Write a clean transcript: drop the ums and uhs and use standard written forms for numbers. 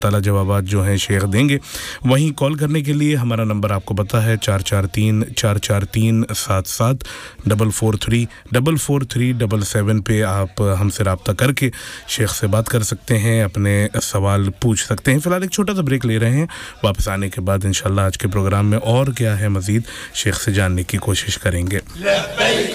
ताला जवाबात जो हैं शेख देंगे। वहीं कॉल करने के लिए हमारा नंबर आपको पता है 44344377 443 पे आप हमसे रब्ता करके शेख से बात कर सकते हैं, अपने सवाल पूछ सकते हैं। फ़िलहाल एक छोटा सा ब्रेक ले रहे हैं, वापस आने के बाद इंशाल्लाह आज के प्रोग्राम में और क्या है मज़ीद शेख से जानने की कोशिश करेंगे।